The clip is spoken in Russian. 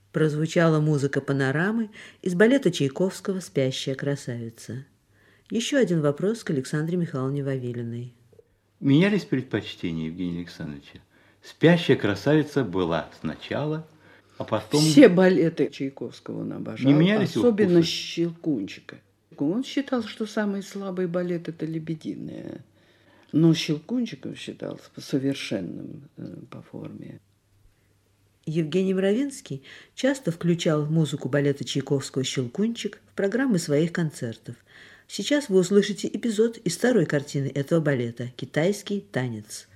Прозвучала музыка панорамы из балета Чайковского «Спящая красавица». Еще один вопрос к Александре Михайловне Вавилиной. Менялись предпочтения Евгения Александровича? «Спящая красавица» была сначала, а потом... Все балеты Чайковского он обожал, Не менялись его особенно вкусы? «Щелкунчика». Он считал, что самый слабый балет – это «Лебединое». Но «Щелкунчиков» считался совершенным по форме. Евгений Мравинский часто включал музыку балета Чайковского «Щелкунчик» в программы своих концертов. Сейчас вы услышите эпизод из второй картины этого балета «Китайский танец».